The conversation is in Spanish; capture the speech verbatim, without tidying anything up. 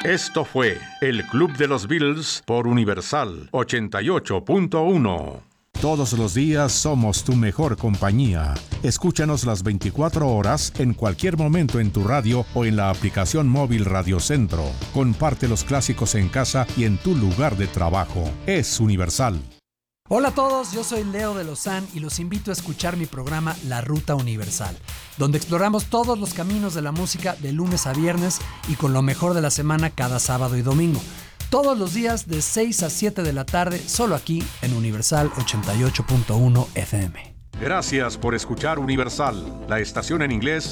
Esto fue El Club de los Beatles por Universal ochenta y ocho punto uno. Todos los días somos tu mejor compañía. Escúchanos las veinticuatro horas en cualquier momento en tu radio o en la aplicación móvil Radio Centro. Comparte los clásicos en casa y en tu lugar de trabajo. Es Universal. Hola a todos, yo soy Leo de Lozán y los invito a escuchar mi programa La Ruta Universal, donde exploramos todos los caminos de la música de lunes a viernes y con lo mejor de la semana cada sábado y domingo. Todos los días de seis a siete de la tarde, solo aquí en Universal ochenta y ocho punto uno F M. Gracias por escuchar Universal, la estación en inglés